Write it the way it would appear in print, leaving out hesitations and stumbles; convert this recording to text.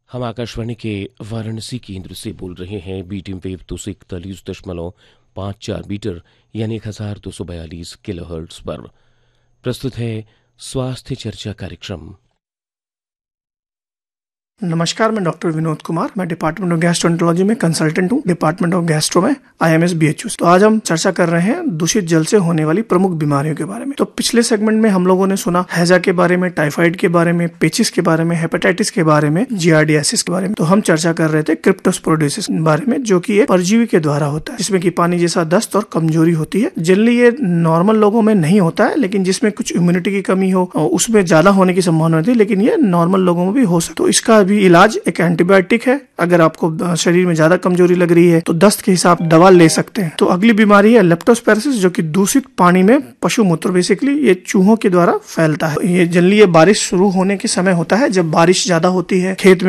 हम आकाशवाणी के वाराणसी केंद्र से बोल रहे हैं। बीटीएम वेव 241.54 मीटर यानी 1242 किलोहर्ट्ज पर प्रस्तुत है स्वास्थ्य चर्चा कार्यक्रम। नमस्कार, मैं डॉक्टर विनोद कुमार। मैं डिपार्टमेंट ऑफ गैस्ट्रोएंटरोलॉजी में कंसल्टेंट हूँ, डिपार्टमेंट ऑफ गैस्ट्रो में IMS BHU। तो आज हम चर्चा कर रहे हैं दूषित जल से होने वाली प्रमुख बीमारियों के बारे में। तो पिछले सेगमेंट में हम लोगों ने सुना हैजा के बारे में, टाइफाइड के बारे में, पेचिस के बारे में, हेपेटाइटिस के बारे में, जियार्डियासिस के बारे में। तो हम चर्चा कर रहे थे क्रिप्टोस्पोरोसिस के बारे में, जो कि एक परजीवी के द्वारा होता है, जिसमें कि पानी जैसा दस्त और कमजोरी होती है। जनरली ये नॉर्मल लोगों में नहीं होता है, लेकिन जिसमें कुछ इम्यूनिटी की कमी हो उसमें ज्यादा होने की संभावना होती है, लेकिन ये नॉर्मल लोगों में भी हो सकता है। तो इसका भी इलाज एक एंटीबायोटिक है। अगर आपको शरीर में ज्यादा कमजोरी लग रही है तो दस्त के हिसाब दवा ले सकते हैं। तो अगली बीमारी है लेप्टोस्पायरोसिस, जो कि दूषित पानी में पशु मूत्र, बेसिकली ये चूहों के द्वारा फैलता है। ये जनरली ये बारिश शुरू होने के समय होता है, जब बारिश ज्यादा होती है, खेत में